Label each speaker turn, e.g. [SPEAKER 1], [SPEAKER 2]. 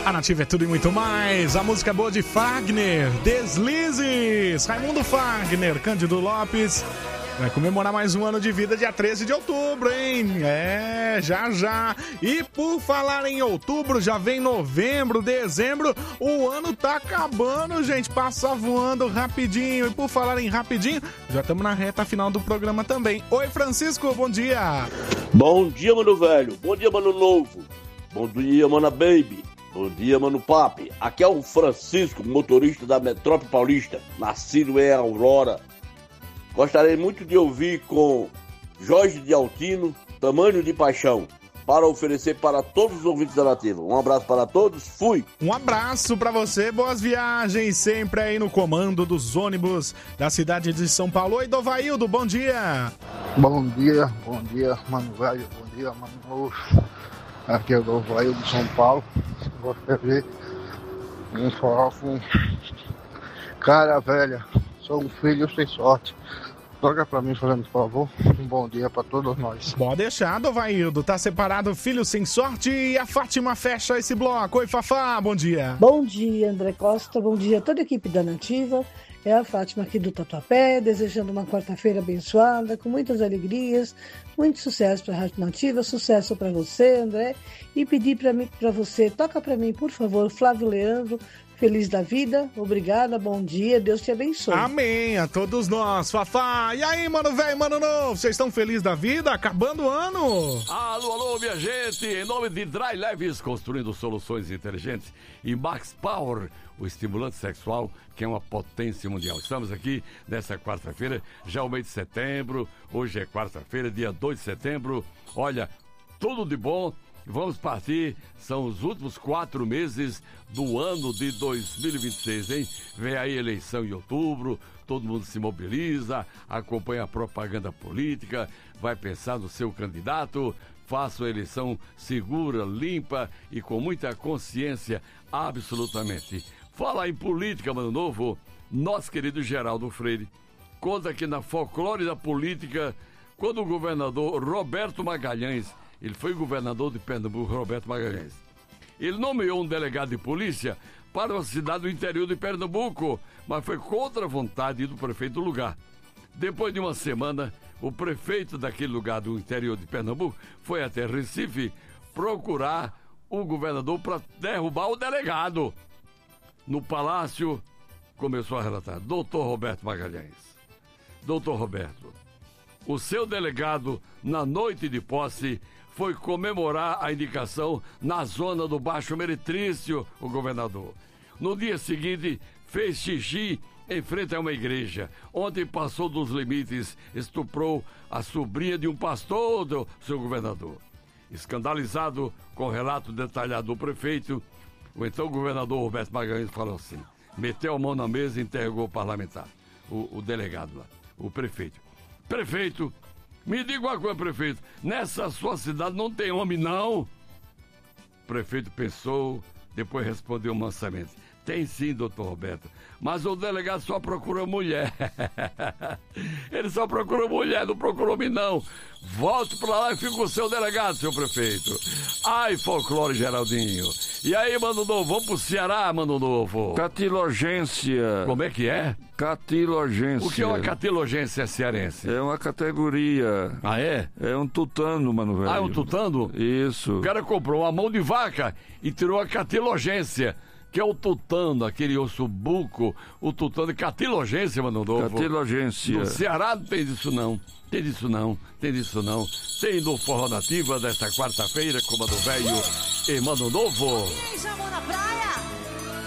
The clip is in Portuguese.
[SPEAKER 1] A Nativa é tudo e muito mais. A música boa de Fagner, Deslizes. Raimundo Fagner, Cândido Lopes. Vai comemorar mais um ano de vida dia 13 de outubro, hein? Já. E por falar em outubro, já vem novembro, dezembro. O ano tá acabando, gente. Passa voando rapidinho. E por falar em rapidinho, já estamos na reta final do programa também. Oi, Francisco, bom dia.
[SPEAKER 2] Bom dia, mano velho. Bom dia, mano novo. Bom dia, mana baby. Bom dia, mano papi. Aqui é o Francisco, motorista da Metrópole Paulista, nascido em Aurora. Gostaria muito de ouvir com Jorge de Altino, Tamanho de Paixão, para oferecer para todos os ouvintes da Nativa. Um abraço para todos, fui!
[SPEAKER 1] Um abraço para você, boas viagens, sempre aí no comando dos ônibus da cidade de São Paulo. Oi, Dovaildo, bom dia!
[SPEAKER 3] Bom dia, mano velho, bom dia, mano novo. Aqui é o Dovaildo de São Paulo. Gostaria de falar com cara velha, sou um filho sem sorte. Toca pra mim, fazendo por favor. Um bom dia pra todos nós.
[SPEAKER 1] Pode deixar, Dovaildo. Tá separado, filho sem sorte. E a Fátima fecha esse bloco. Oi, Fafá, bom dia.
[SPEAKER 4] Bom dia, André Costa. Bom dia a toda a equipe da Nativa. É a Fátima aqui do Tatuapé, desejando uma quarta-feira abençoada, com muitas alegrias, muito sucesso pra Rádio Nativa, sucesso pra você, André. E pedir pra você, toca pra mim, por favor, Flávio Leandro, Feliz da Vida, obrigada, bom dia, Deus te abençoe.
[SPEAKER 1] Amém, a todos nós, Fafá. E aí, mano velho, mano novo, vocês estão felizes da vida? Acabando o ano?
[SPEAKER 5] Alô, minha gente, em nome de Dry Leves, construindo soluções inteligentes, e Max Power, o estimulante sexual, que é uma potência mundial. Estamos aqui nessa quarta-feira, já o mês de setembro, hoje é quarta-feira, dia 2 de setembro, olha, tudo de bom. Vamos partir, são os últimos 4 meses do ano de 2026, hein? Vem aí a eleição em outubro, todo mundo se mobiliza, acompanha a propaganda política, vai pensar no seu candidato, faça uma eleição segura, limpa e com muita consciência, absolutamente. Fala em política, mano novo, nosso querido Geraldo Freire conta que na folclore da política, quando o governador Roberto Magalhães, ele foi governador de Pernambuco, Roberto Magalhães. Ele nomeou um delegado de polícia para uma cidade do interior de Pernambuco, mas foi contra a vontade do prefeito do lugar. Depois de uma semana, o prefeito daquele lugar do interior de Pernambuco foi até Recife procurar o governador para derrubar o delegado. No palácio, começou a relatar: Doutor Roberto Magalhães, Doutor Roberto, o seu delegado, na noite de posse, foi comemorar a indicação na zona do Baixo Meretrício, o governador. No dia seguinte, fez xixi em frente a uma igreja. Ontem passou dos limites, estuprou a sobrinha de um pastor do seu governador. Escandalizado com o relato detalhado do prefeito, o então governador Roberto Magalhães falou assim, meteu a mão na mesa e interrogou o parlamentar, o delegado lá, o prefeito. Prefeito, me diga uma coisa, prefeito, nessa sua cidade não tem homem, não? O prefeito pensou, depois respondeu mansamente: tem sim, doutor Roberto, mas o delegado só procura mulher. Ele só procura mulher, não procura homem, não. Volte pra lá e fica com o seu delegado, seu prefeito. Ai, folclore, Geraldinho. E aí, mano novo, vamos pro Ceará, mano novo.
[SPEAKER 6] Catilogência.
[SPEAKER 5] Como é que é?
[SPEAKER 6] Catilogência.
[SPEAKER 5] O que é uma catilogência cearense?
[SPEAKER 6] É uma categoria.
[SPEAKER 5] Ah, é?
[SPEAKER 6] É um tutano, mano velho.
[SPEAKER 5] Ah, é um tutano?
[SPEAKER 6] Isso.
[SPEAKER 5] O cara comprou uma mão de vaca e tirou a catilogência, que é o tutano, aquele osso buco, o tutano, catilogência, mano novo.
[SPEAKER 6] Catilogência.
[SPEAKER 5] No Ceará não tem disso não, tem disso não, tem disso não. Tem no Forró Nativa desta quarta-feira, com Mano Velho e Mano Novo.
[SPEAKER 7] Chamou na praia.